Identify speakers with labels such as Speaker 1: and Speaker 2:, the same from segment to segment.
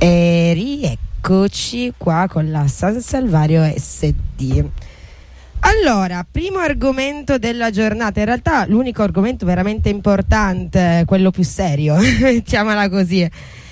Speaker 1: E rieccoci qua con la San Salvario SD. Allora, primo argomento della giornata, in realtà l'unico argomento veramente importante, quello più serio, mettiamola così.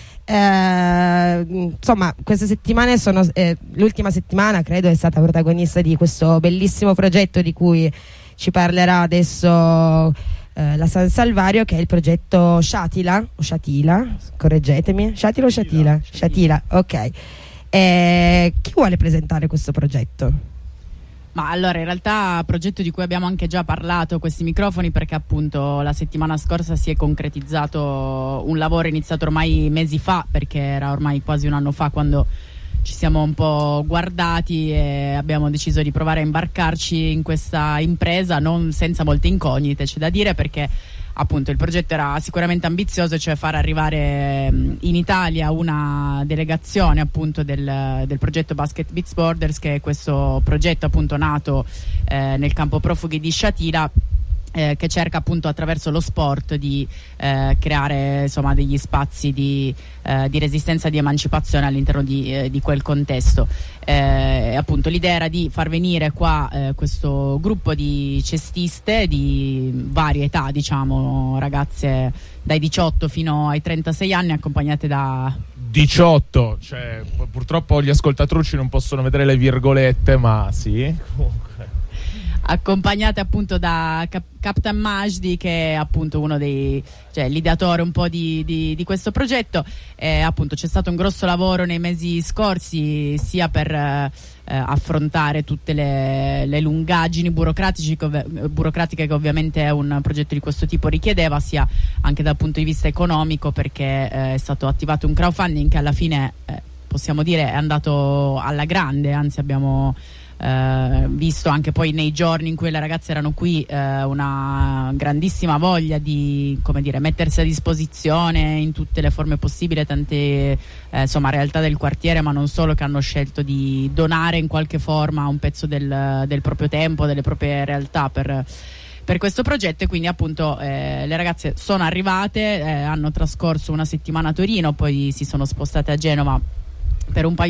Speaker 1: Insomma, queste settimane sono l'ultima settimana, credo, è stata protagonista di questo bellissimo progetto di cui ci parlerà adesso la San Salvario, che è il progetto Shatila o Shatila, correggetemi, Shatila o Shatila? Shatila, ok. Chi vuole presentare questo progetto?
Speaker 2: Ma allora, in realtà progetto di cui abbiamo anche già parlato questi microfoni, perché appunto la settimana scorsa si è concretizzato un lavoro iniziato ormai mesi fa, perché era ormai quasi un anno fa quando ci siamo un po' guardati e abbiamo deciso di provare a imbarcarci in questa impresa, non senza molte incognite, c'è da dire, perché appunto il progetto era sicuramente ambizioso, cioè far arrivare in Italia una delegazione appunto del progetto Basket Beats Borders, che è questo progetto appunto nato nel campo profughi di Shatila, che cerca appunto attraverso lo sport di creare insomma degli spazi di resistenza e di emancipazione all'interno di quel contesto. Appunto l'idea era di far venire qua questo gruppo di cestiste di varie età, diciamo ragazze dai 18 fino ai 36 anni, accompagnate da
Speaker 3: 18, cioè purtroppo gli ascoltatrucci non possono vedere le virgolette, ma sì,
Speaker 2: accompagnate appunto da Captain Majdi, che è appunto uno dei, cioè l'ideatore un po' di questo progetto. Appunto c'è stato un grosso lavoro nei mesi scorsi, sia per affrontare tutte le lungaggini burocratiche che ovviamente un progetto di questo tipo richiedeva, sia anche dal punto di vista economico, perché è stato attivato un crowdfunding che alla fine possiamo dire è andato alla grande, anzi abbiamo visto anche poi nei giorni in cui le ragazze erano qui una grandissima voglia di, come dire, mettersi a disposizione in tutte le forme possibili, tante insomma realtà del quartiere, ma non solo, che hanno scelto di donare in qualche forma un pezzo del proprio tempo, delle proprie realtà per questo progetto. E quindi appunto le ragazze sono arrivate, hanno trascorso una settimana a Torino, poi si sono spostate a Genova per un paio